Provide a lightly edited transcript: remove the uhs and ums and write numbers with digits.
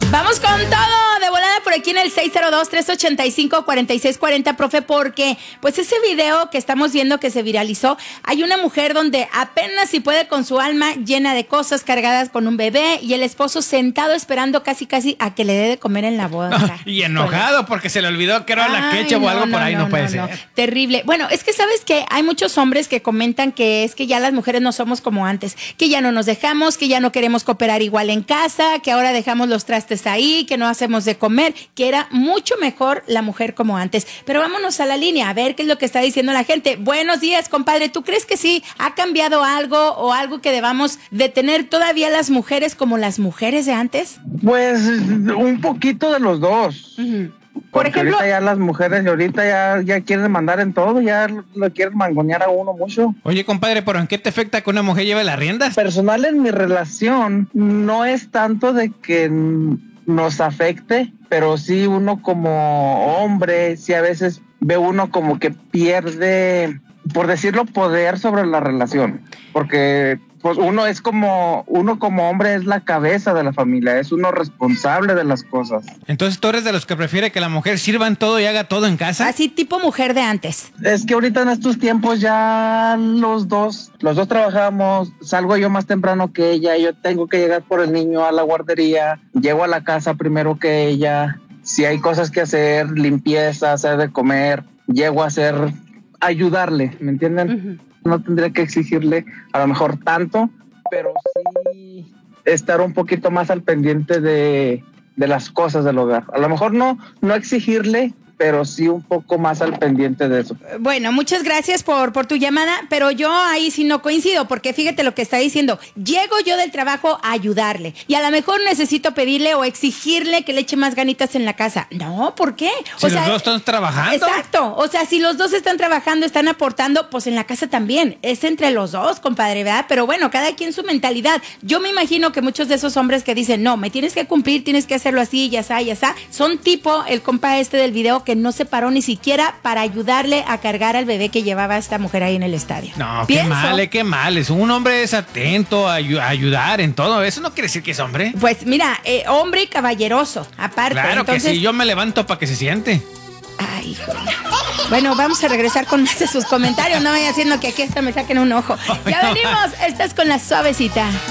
Vamos con todo de volada por aquí en el 602-385-4640, profe, porque pues ese video que estamos viendo que se viralizó, hay una mujer donde apenas si puede con su alma llena de cosas cargadas con un bebé y el esposo sentado esperando casi a que le dé de comer en la boca. Y enojado porque se le olvidó que era la ketchup o algo por ahí, no puede ser. Terrible. Bueno, es que sabes que hay muchos hombres que comentan que es que ya las mujeres no somos como antes, que ya no nos dejamos, que ya no queremos cooperar igual en casa, que ahora dejamos los trastes ahí, que no hacemos de comer, que era mucho mejor la mujer como antes. Pero vámonos a la línea a ver qué es lo que está diciendo la gente. Buenos días, compadre. ¿Tú crees que sí ha cambiado algo o algo que debamos de tener todavía las mujeres como las mujeres de antes? Pues un poquito de los dos. Uh-huh. Por ejemplo, ahorita ya las mujeres ahorita ya quieren mandar en todo, ya lo quieren mangonear a uno mucho. Oye, compadre, ¿pero en qué te afecta que una mujer lleve las riendas? Personal, en mi relación no es tanto de que nos afecte, pero sí uno como hombre, sí a veces ve uno como que pierde, por decirlo, poder sobre la relación, porque pues uno como hombre es la cabeza de la familia, es uno responsable de las cosas. Entonces, ¿tú eres de los que prefiere que la mujer sirva en todo y haga todo en casa? Así tipo mujer de antes. Es que ahorita en estos tiempos ya los dos trabajamos, salgo yo más temprano que ella, yo tengo que llegar por el niño a la guardería, llego a la casa primero que ella, si hay cosas que hacer, limpieza, hacer de comer, llego a ayudarle, ¿me entienden? Uh-huh. No tendría que exigirle a lo mejor tanto, pero sí estar un poquito más al pendiente de las cosas del hogar. A lo mejor no exigirle, pero sí un poco más al pendiente de eso. Bueno, muchas gracias por tu llamada, pero yo ahí sí no coincido, porque fíjate lo que está diciendo. Llego yo del trabajo a ayudarle y a lo mejor necesito pedirle o exigirle que le eche más ganitas en la casa. No, ¿por qué? Si los dos están trabajando. Exacto, o sea, si los dos están trabajando, están aportando, pues en la casa también. Es entre los dos, compadre, ¿verdad? Pero bueno, cada quien su mentalidad. Yo me imagino que muchos de esos hombres que dicen, no, me tienes que cumplir, tienes que hacerlo así, ya está, son tipo el compa del video que no se paró ni siquiera para ayudarle a cargar al bebé que llevaba esta mujer ahí en el estadio. No, qué mal. Es un hombre es atento a ayudar en todo. Eso no quiere decir que es hombre. Pues mira, hombre y caballeroso, aparte. Claro. Entonces, que sí, yo me levanto para que se siente. Ay, bueno, vamos a regresar con más de sus comentarios. No vaya haciendo que aquí me saquen un ojo. Ya venimos, estás con la suavecita.